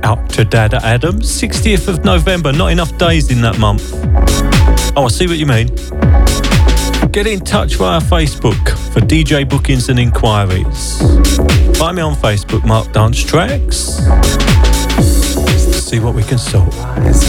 out to Dada Adam. 60th of November, not enough days in that month. Oh, I see what you mean. Get in touch via Facebook for DJ bookings and inquiries. Find me on Facebook, Mark Dance Tracks. See what we can sort.